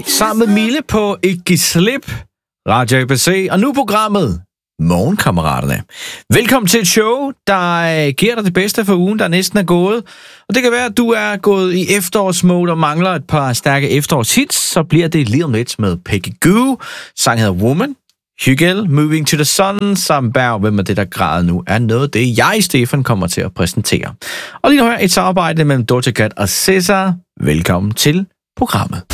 sammen med Mille på Ikke Giv Slip, Radio ABC, og nu programmet Morgenkammeraterne. Velkommen til et show, der giver dig det bedste for ugen, der næsten er gået. Og det kan være, at du er gået i efterårsmode og mangler et par stærke efterårshits, så bliver det lige om lidt med Peggy Gou. Sang hedder Woman. Hygel, Moving to the Sun, samt Berg, hvem er det, der græder nu, er noget af det, jeg, Stefan, kommer til at præsentere. Og lige nu her et samarbejde mellem Doja Cat og SZA. Velkommen til programmet.